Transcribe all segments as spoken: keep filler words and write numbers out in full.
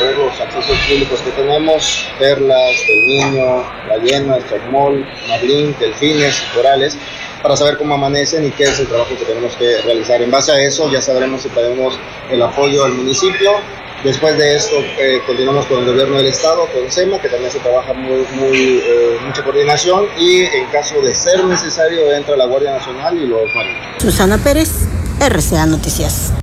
recorrer los accesos públicos que tenemos, perlas, el niño, ballenas, chacmol, marlín, delfines, corales, para saber cómo amanecen y qué es el trabajo que tenemos que realizar. En base a eso ya sabremos si tenemos el apoyo del municipio. Después de esto eh, continuamos con el gobierno del estado, con SEMA, que también se trabaja muy, muy, eh, mucha coordinación, y en caso de ser necesario entra la Guardia Nacional y los marinos. Susana Pérez, R C A Noticias.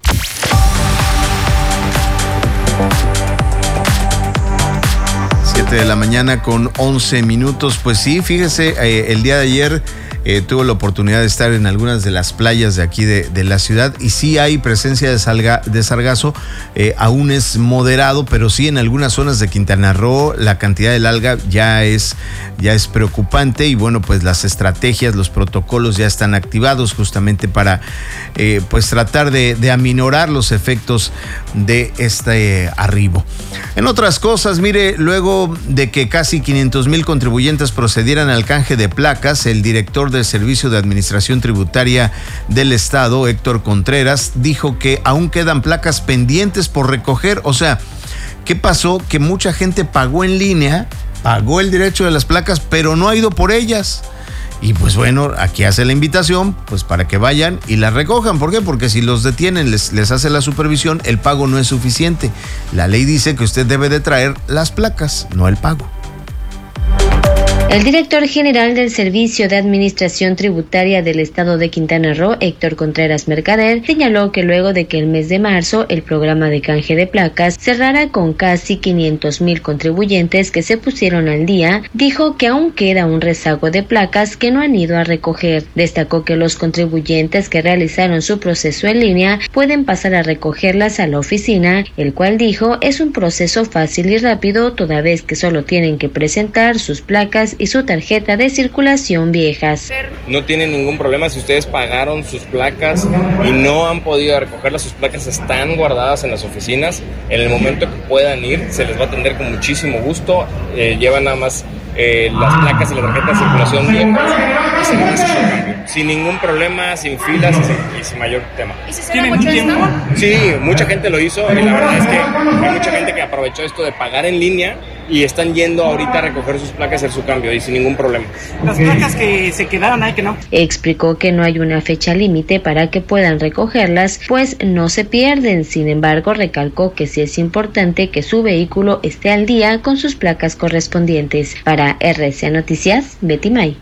siete de la mañana con once minutos. Pues sí, fíjese, eh, el día de ayer eh, tuve la oportunidad de estar en algunas de las playas de aquí de, de la ciudad y sí hay presencia de, salga, de sargazo, eh, aún es moderado, pero sí en algunas zonas de Quintana Roo la cantidad del alga ya es, ya es preocupante y bueno, pues las estrategias, los protocolos ya están activados justamente para eh, pues tratar de, de aminorar los efectos de este eh, arribo. En otras cosas, mire, luego de que casi quinientos mil contribuyentes procedieran al canje de placas, el director del Servicio de Administración Tributaria del Estado, Héctor Contreras, dijo que aún quedan placas pendientes por recoger. O sea, ¿qué pasó? Que mucha gente pagó en línea, pagó el derecho de las placas, pero no ha ido por ellas. Y pues bueno, aquí hace la invitación pues para que vayan y las recojan. ¿Por qué? Porque si los detienen, les, les hace la supervisión, el pago no es suficiente. La ley dice que usted debe de traer las placas, no el pago. El director general del Servicio de Administración Tributaria del Estado de Quintana Roo, Héctor Contreras Mercader, señaló que luego de que el mes de marzo el programa de canje de placas cerrara con casi quinientos mil contribuyentes que se pusieron al día, dijo que aún queda un rezago de placas que no han ido a recoger. Destacó que los contribuyentes que realizaron su proceso en línea pueden pasar a recogerlas a la oficina, el cual dijo es un proceso fácil y rápido, toda vez que solo tienen que presentar sus placas y su tarjeta de circulación viejas. No tienen ningún problema si ustedes pagaron sus placas y no han podido recogerlas, sus placas están guardadas en las oficinas. En el momento que puedan ir, se les va a atender con muchísimo gusto. Eh, llevan nada más eh, las placas y la tarjeta de circulación viejas y se les hace su cambio. Sin ningún problema, sin filas y sin, y sin mayor tema. ¿Y si será mucho esto? Sí, mucha gente lo hizo y la verdad es que hay mucha gente que aprovechó esto de pagar en línea y están yendo ahorita a recoger sus placas y hacer su cambio y sin ningún problema. Las placas que se quedaron ahí que no. Explicó que no hay una fecha límite para que puedan recogerlas, pues no se pierden. Sin embargo, recalcó que sí es importante que su vehículo esté al día con sus placas correspondientes. Para R C A Noticias, Betty May.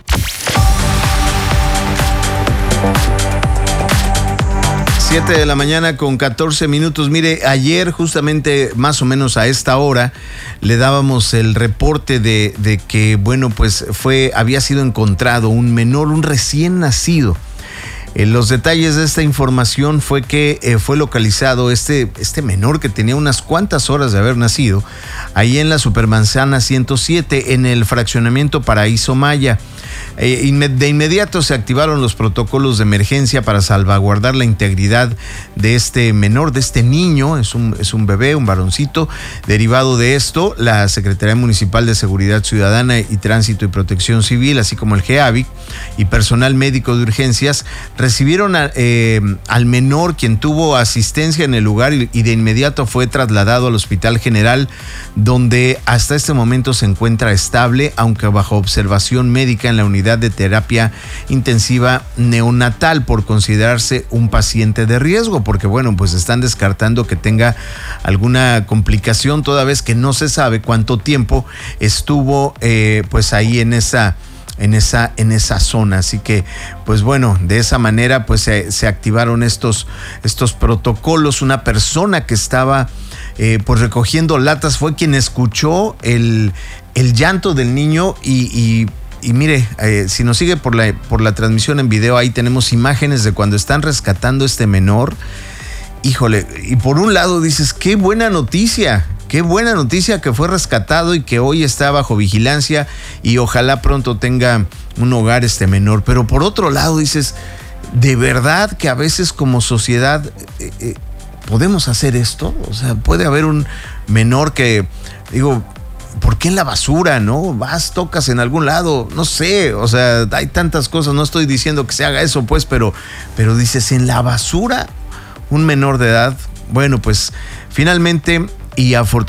siete de la mañana con catorce minutos. Mire, ayer justamente más o menos a esta hora le dábamos el reporte de, de que, bueno, pues fue, había sido encontrado un menor, un recién nacido. Eh, los detalles de esta información fue que eh, fue localizado este, este menor que tenía unas cuantas horas de haber nacido ahí en la Supermanzana ciento siete, en el fraccionamiento Paraíso Maya. Eh, de inmediato se activaron los protocolos de emergencia para salvaguardar la integridad de este menor, de este niño. Es un, es un bebé, un varoncito. Derivado de esto, la Secretaría Municipal de Seguridad Ciudadana y Tránsito y Protección Civil, así como el GEAVIC y personal médico de urgencias, recibieron a, eh, al menor, quien tuvo asistencia en el lugar y, y de inmediato fue trasladado al Hospital General, donde hasta este momento se encuentra estable, aunque bajo observación médica en la unidad de terapia intensiva neonatal por considerarse un paciente de riesgo, porque bueno, pues están descartando que tenga alguna complicación, toda vez que no se sabe cuánto tiempo estuvo eh, pues ahí en esa en esa en esa zona. Así que pues bueno, de esa manera pues se, se activaron estos estos protocolos. Una persona que estaba eh, pues recogiendo latas fue quien escuchó el el llanto del niño y, y Y mire, eh, si nos sigue por la, por la transmisión en video, ahí tenemos imágenes de cuando están rescatando este menor. Híjole, y por un lado dices, qué buena noticia, qué buena noticia que fue rescatado y que hoy está bajo vigilancia y ojalá pronto tenga un hogar este menor. Pero por otro lado dices, de verdad que a veces como sociedad eh, eh, podemos hacer esto. O sea, puede haber un menor que, digo, ¿por qué en la basura, no? Vas, tocas en algún lado, no sé, o sea, hay tantas cosas, no estoy diciendo que se haga eso, pues, pero, pero dices, en la basura, un menor de edad. Bueno, pues, finalmente y afortunadamente,